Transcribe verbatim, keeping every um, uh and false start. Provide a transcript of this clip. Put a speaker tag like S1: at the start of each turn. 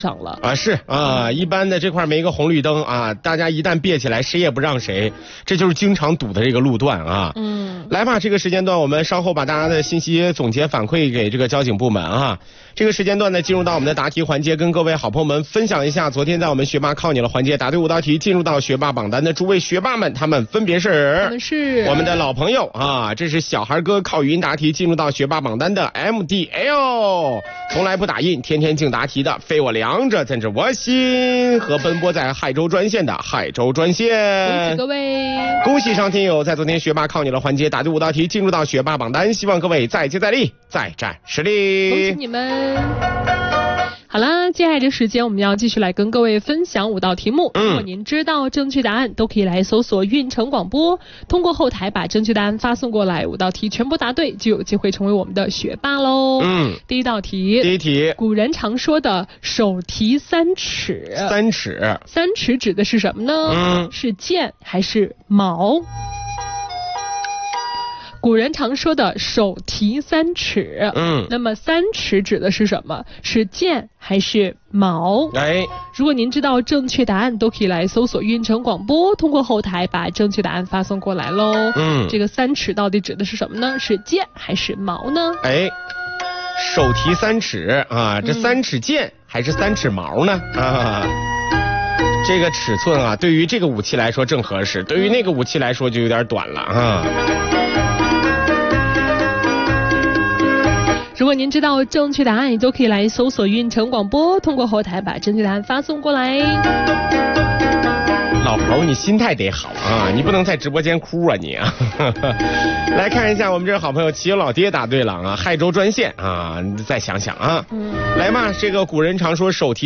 S1: 上了
S2: 啊，是啊，一般的这块没一个红绿灯啊，大家一旦别起来，谁也不让谁，这就是经常堵的这个路段啊。嗯，来吧，这个时间段我们稍后把大家的信息总结反馈给这个交警部门啊。这个时间段呢，进入到我们的答题环节，跟各位好朋友们分享一下昨天在我们学霸靠你了环节答对五道题，进入到学霸榜单的诸位学霸们，他们分别是
S1: 他们是
S2: 我们的老朋友啊，这是小孩哥靠语音答题进入到学霸榜单的 M D L， 从来不打印，天天净答题的非我凉着怎知我心，和奔波在海州专线的海州专线。
S1: 恭喜各位，
S2: 恭喜上听友在昨天学霸靠你了环节答对五道题，进入到学霸榜单，希望各位再接再厉，再战实力。
S1: 恭喜你们。好啦，接下来这时间我们要继续来跟各位分享五道题目。
S2: 嗯，
S1: 如果您知道正确答案，都可以来搜索运城广播，通过后台把正确答案发送过来，五道题全部答对，就有机会成为我们的学霸喽。嗯，第一道题，
S2: 第一题，
S1: 古人常说的手提三尺，
S2: 三尺，
S1: 三尺指的是什么呢？嗯，是剑还是矛？古人常说的手提三尺，嗯，那么三尺指的是什么？是剑还是矛？哎，如果您知道正确答案，都可以来搜索运城广播，通过后台把正确答案发送过来喽。嗯，这个三尺到底指的是什么呢？是剑还是矛呢？
S2: 哎，手提三尺啊，这三尺剑还是三尺矛呢？啊。这个尺寸啊，对于这个武器来说正合适，对于那个武器来说就有点短了啊。
S1: 如果您知道正确答案，也都可以来搜索运城广播，通过后台把正确答案发送过来。
S2: 老头，你心态得好啊，你不能在直播间哭啊你啊。来看一下我们这个好朋友骑友老爹答对了啊，海州专线啊，你再想想啊。嗯，来嘛，这个古人常说手提